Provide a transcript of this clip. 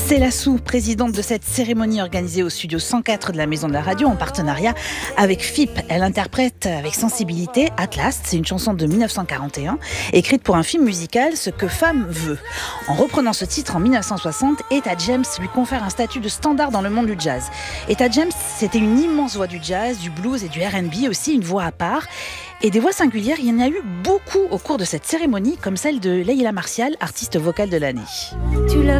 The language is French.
Célassou, présidente de cette cérémonie organisée au studio 104 de la Maison de la Radio en partenariat avec FIP. Elle interprète avec sensibilité Atlas, c'est une chanson de 1941, écrite pour un film musical, Ce que femme veut. En reprenant ce titre en 1960, Etta James lui confère un statut de standard dans le monde du jazz. Etta James, c'était une immense voix du jazz, du blues et du R&B, aussi une voix à part. Et des voix singulières, il y en a eu beaucoup au cours de cette cérémonie, comme celle de Leila Martial, artiste vocale de l'année.